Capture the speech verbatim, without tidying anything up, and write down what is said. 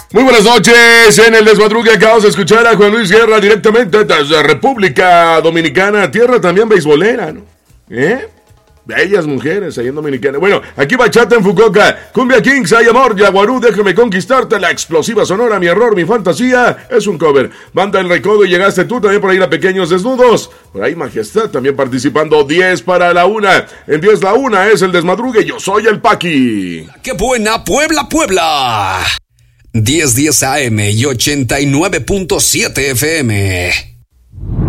Muy buenas noches, en el desmadrugue acabamos de escuchar a Juan Luis Guerra directamente desde República Dominicana, tierra también beisbolera, ¿no? ¿Eh? Bellas mujeres ahí en Dominicana. Bueno, aquí bachata en Fukuoka, Cumbia Kings, hay amor, Yaguarú, déjame conquistarte, la explosiva sonora, mi error, mi fantasía, es un cover. Banda El Recodo y llegaste tú, también por ahí la Pequeños Desnudos. Por ahí Majestad también participando, diez para la una. En diez la una es el desmadrugue, yo soy el Paqui. ¡Qué buena Puebla, Puebla! diez diez A M y ochenta y nueve punto siete F M.